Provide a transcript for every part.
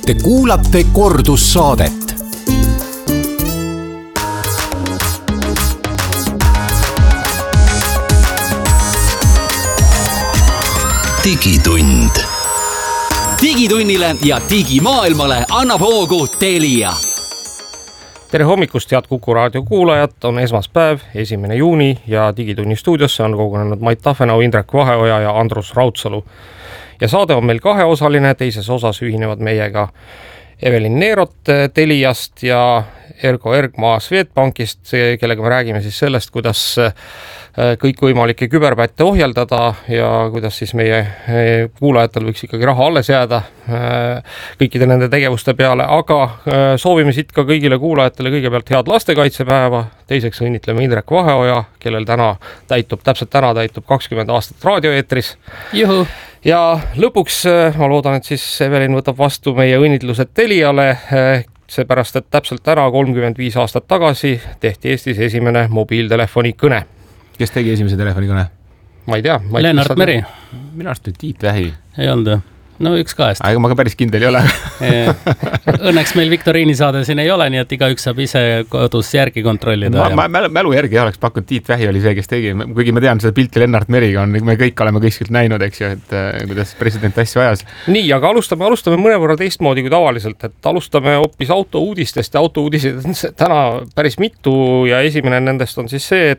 Te kuulate kordussaadet. Digitund. Digitunnile ja digimaailmale annab hoogu Telia. Tere hommikust, head Kuku raadio kuulajad, on esmaspäev, 1. juuni ja Digitunni stuudiosse on kogunenud Mait Tafenau, Indrek Vaheoja ja Andrus Raudsalu. Ja saade on meil kaheosaline, teises osas ühinevad meiega Evelin Neerot Teliast ja Ergo Ergmaa Swedbankist, kellega me räägime siis sellest, kuidas kõikvõimalikke küberpätte ohjeldada ja kuidas siis meie kuulajatel võiks ikkagi raha alles jääda kõikide nende tegevuste peale, aga soovime siit ka kõigile kuulajatele kõigepealt head lastekaitsepäeva, teiseks õnnitleme Indrek Vaheoja, kellel täpselt täna täitub 20 aastat raadioeetris. Juhu! Ja lõpuks ma loodan, et siis Evelin võtab vastu meie õnnitlused Teliale, seepärast, et täpselt täna 35 aastat tagasi tehti Eestis esimene mobiiltelefoni kõne. Kes tegi esimese telefonikõne? Ma ei tea. Lennart Meri. Minu arust oli Tiit Vähi. Ei olnud. No üks kahest. Aga ma ka päris kindel ei ole. Õnneks meil viktoriini saade siin ei ole, nii et igaüks saab ise kodus järgi kontrollida. Mälu järgi oleks pakkunud, Tiit Vähi oli see, kes tegi. Kuigi ma tean seda pilti Lennart Meriga, me kõik oleme kõiskilt näinud, eks ju, et kuidas president asju ajas. Nii, aga alustame mõnevõrra teistmoodi kui tavaliselt, et alustame hoopis autouudistest ja autouudised on täna päris mitu ja esimene nendest on siis see,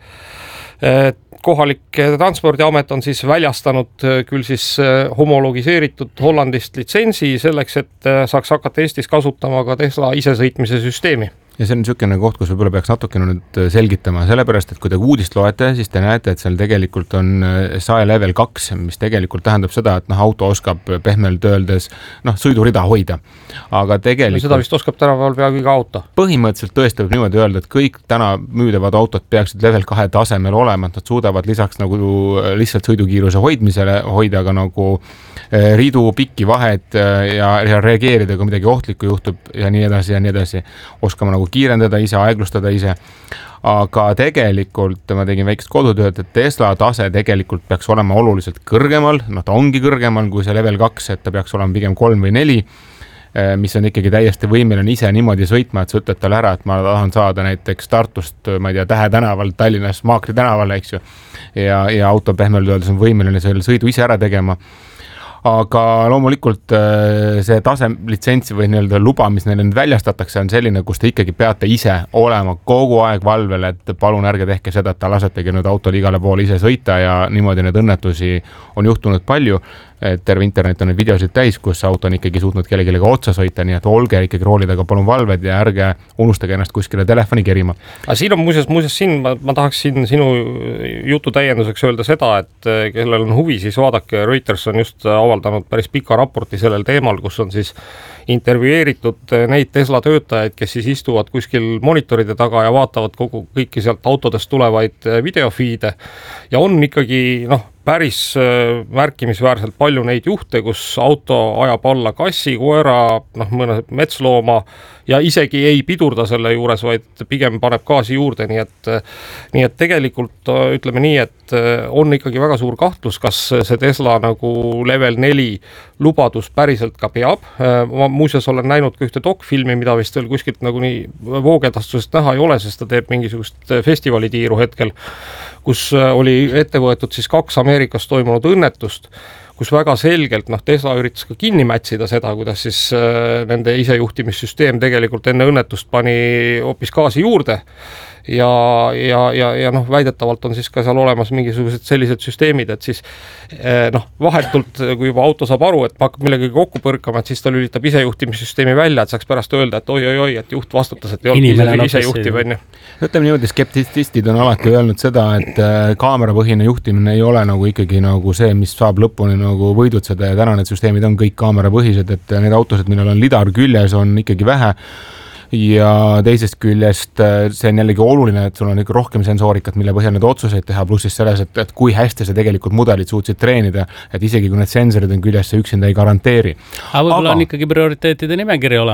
et kohalik transpordiamet on siis väljastanud küll siis homologiseeritud Hollandist litsentsi selleks, et saaks hakata Eestis kasutama ka Tesla isesõitmise süsteemi. Ja see on niisugune koht, kus võib-olla peaks natukene nüüd selgitama, sellepärast, et kui te uudist loete, siis te näete, et seal tegelikult on SAE level 2, mis tegelikult tähendab seda, et auto oskab pehmelt öeldes sõidurida hoida. Aga tegelikult... Seda vist oskab tänapäeval peaaegu iga auto. Põhimõtteliselt tõesti võib niimoodi öelda, et kõik täna müüdavad autod peaksid level 2 tasemel olema, et nad suudavad lisaks nagu lihtsalt sõidukiiruse hoidmisele hoida ka nagu ridu, pikki vahed ja reageerida, kui midagi ohtlikku juhtub ja nii edasi. Oskama nagu kiirendada ise, aeglustada ise. Aga tegelikult ma tegin väikest kodutööd, et Tesla tase tegelikult peaks olema oluliselt kõrgemal, ta ongi kõrgemal kui see level 2, et ta peaks olema pigem 3 või 4, mis on ikkagi täiesti võimeline ise niimoodi sõitma, et sa ütled talle ära, et ma tahan saada näiteks Tartust, ma ei tea, Tähe tänaval, Tallinnas Maakri tänavale, eks ju. Ja auto pehmelt öeldes on võimeline selle sõidu ise ära tegema. Aga loomulikult see tasemlitsentsi või nii-öelda luba, mis neile nüüd väljastatakse, on selline, kus te ikkagi peate ise olema kogu aeg valvel, et palun ärge tehke seda, et ta lasetegi nüüd autol igale poole ise sõita ja niimoodi need õnnetusi on juhtunud palju. Terve internet on neid videosid täis, kus auto on ikkagi suutnud kellelegi otsa sõita, nii et olge ikkagi roolidega palun valved ja ärge unustage ennast kuskile telefoni kerima. Aga siin on muuseas siin, ma tahaks siin sinu jutu täienduseks öelda seda, et kellel on huvi, siis vaadake, Reuters on just avaldanud päris pika raporti sellel teemal, kus on siis intervjueeritud neid Tesla töötajaid, kes siis istuvad kuskil monitoride taga ja vaatavad kõiki sealt autodest tulevaid videofiide ja on ikkagi päris märkimisväärselt palju neid juhte, kus auto ajab alla kassi, koera, mõne metslooma ja isegi ei pidurda selle juures, vaid pigem paneb gaasi juurde, nii et tegelikult ütleme nii, et on ikkagi väga suur kahtlus, kas see Tesla nagu level 4 lubadus päriselt ka peab. Ma muuseas olen näinud ka ühte dokfilmi, mida vist veel kuskilt nagu nii voogedastusest näha ei ole, sest ta teeb mingisugust festivalitiiru hetkel, kus oli ette võetud siis 2 Ameerikas toimunud õnnetust, kus väga selgelt Tesla üritas ka kinni mätsida seda, kuidas siis nende isejuhtimissüsteem tegelikult enne õnnetust pani hoopis gaasi juurde ja väidetavalt on siis ka seal olemas mingisugused sellised süsteemid, et siis vahetult, kui juba auto saab aru, et hakkab millegagi kokku põrkama, et siis ta lülitab isejuhtimissüsteemi välja, et saaks pärast öelda, et oi, et juht vastutas, et ei olnud isejuhtiv. Ütleme niimoodi, skeptistid on alati öelnud seda, et kaamerapõhine juhtimine ei ole nagu ikkagi nagu see, mis saab lõpuni nagu võidutseda ja täna need süsteemid on kõik kaamerapõhised, et need autosid, millel on lidar küljes, on ikkagi vähe. Ja teisest küljest see on jällegi oluline, et sul on ikka rohkem sensoorikat, mille põhjal need otsuseid teha, plussis selles, et kui hästi sa tegelikult mudelid suutsid treenida, et isegi kui need sensorid on küljes, see üksinda ei garanteeri. Aga võib-olla on ikkagi prioriteetide nimekiri olemas.